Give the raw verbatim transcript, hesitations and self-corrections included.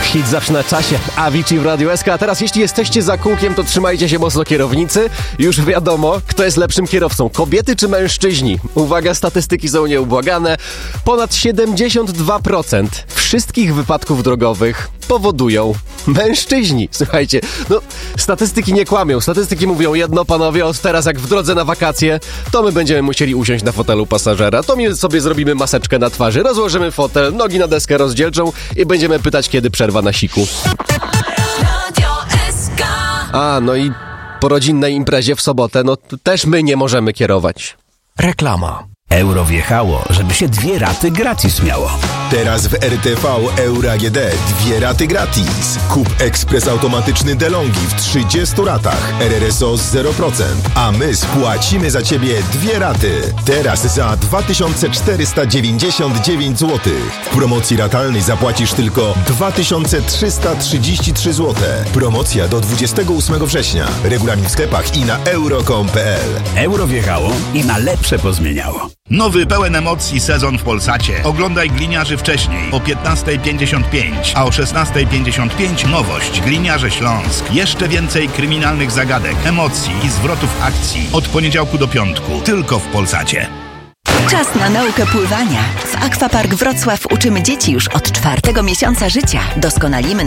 Hit zawsze na czasie. Avicii w Radiu S K. A teraz jeśli jesteście za kółkiem, to trzymajcie się mocno kierownicy. Już wiadomo, kto jest lepszym kierowcą. Kobiety czy mężczyźni? Uwaga, statystyki są nieubłagane. Ponad siedemdziesiąt dwa procent wszystkich wypadków drogowych powodują mężczyźni. Słuchajcie, no statystyki nie kłamią. Statystyki mówią jedno, panowie, od teraz jak w drodze na wakacje, to my będziemy musieli usiąść na fotelu pasażera. To my sobie zrobimy maseczkę na twarzy, rozłożymy fotel, nogi na deskę rozdzielczą i będziemy pytać, kiedy przerwa na siku. A, no i po rodzinnej imprezie w sobotę, no też my nie możemy kierować. Reklama. Euro wjechało, żeby się dwie raty gratis miało. Teraz w R T V Euro A G D dwie raty gratis. Kup ekspres automatyczny DeLonghi w trzydziestu ratach. R R S O z zero procent. A my spłacimy za Ciebie dwie raty. Teraz za dwa tysiące czterysta dziewięćdziesiąt dziewięć złotych. W promocji ratalnej zapłacisz tylko dwa tysiące trzysta trzydzieści trzy złote. Promocja do dwudziestego ósmego września. Regulamin w sklepach i na euro kropka com kropka p l. Euro wjechało i na lepsze pozmieniało. Nowy, pełen emocji sezon w Polsacie. Oglądaj Gliniarzy wcześniej o piętnasta pięćdziesiąt pięć, a o szesnasta pięćdziesiąt pięć nowość Gliniarze Śląsk. Jeszcze więcej kryminalnych zagadek, emocji i zwrotów akcji od poniedziałku do piątku. Tylko w Polsacie. Czas na naukę pływania. W Aquapark Wrocław uczymy dzieci już od czwartego miesiąca życia. Doskonalimy